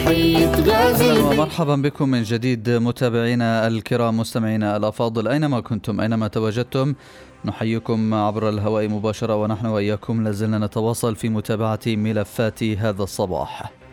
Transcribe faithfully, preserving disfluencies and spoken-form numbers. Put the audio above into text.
أهلا ومرحبا بكم من جديد متابعينا الكرام، مستمعينا الأفاضل، أينما كنتم أينما تواجدتم نحييكم عبر الهواء مباشرة، ونحن وإياكم لازلنا نتواصل في متابعة ملفات هذا الصباح.